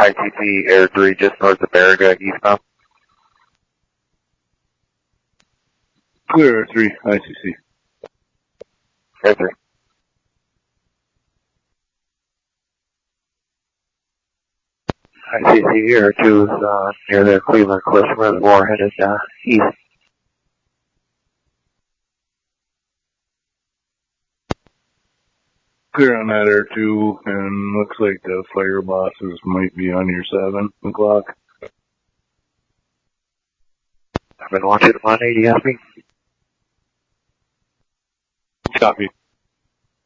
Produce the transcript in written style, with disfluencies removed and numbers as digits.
ICC Air 3 just north of Baraga, eastbound. Clear Air 3, ICC. Air 3. ICC Air 2 is near the Cleveland Cliffs Reservoir, headed east. Clear on that Air 2, and looks like the fire bosses might be on your 7 o'clock. I've been watching them on ADSB. Copy.